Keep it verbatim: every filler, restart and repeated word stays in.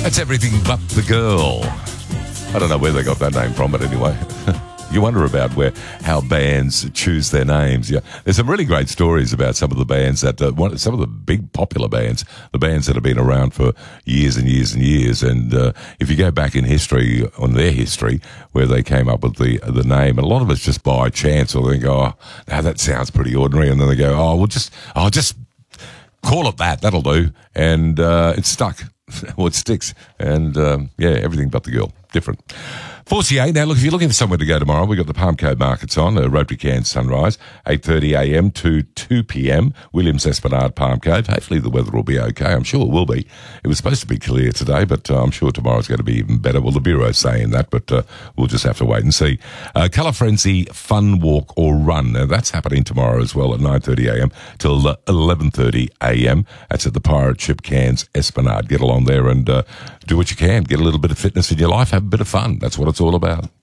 That's Everything But the Girl. I don't know where they got that name from, but anyway. You wonder about where how bands choose their names. Yeah, there's some really great stories about some of the bands that uh, one, some of the big popular bands, the bands that have been around for years and years and years. And uh, if you go back in history, on their history, where they came up with the the name, and a lot of it's just by chance, or they go, "Oh, now that sounds pretty ordinary," and then they go, "Oh, we'll just, I'll just call it that. That'll do," and uh, it's stuck. Well, it sticks. And um, yeah, Everything But the Girl, different. forty-eight. Now, look, if you're looking for somewhere to go tomorrow, we've got the Palm Cove Markets on, uh, Rotary Cairns Sunrise, eight thirty a m to two p m, Williams Esplanade, Palm Cove. Hopefully the weather will be okay. I'm sure it will be. It was supposed to be clear today, but uh, I'm sure tomorrow's going to be even better. Well, the Bureau's saying that, but uh, we'll just have to wait and see. Uh, Colour Frenzy Fun Walk or Run. Now, that's happening tomorrow as well at nine thirty a m till uh, eleven thirty a m. That's at the Pirate Ship Cairns Esplanade. Get along there and uh, do what you can. Get a little bit of fitness in your life. Have a bit of fun. That's what it's all about.